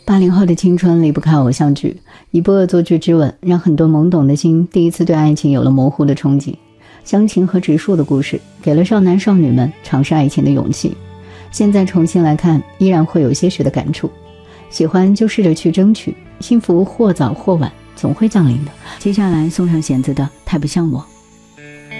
80后的青春离不开偶像剧，一部恶作剧之吻让很多懵懂的心第一次对爱情有了模糊的憧憬。湘琴和植树的故事给了少男少女们尝试爱情的勇气，现在重新来看依然会有些许的感触。喜欢就试着去争取，幸福或早或晚总会降临的。接下来送上弦子的太不像我。